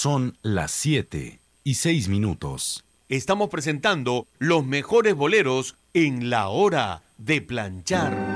Son las 7:06. Estamos presentando los mejores boleros en la hora de planchar.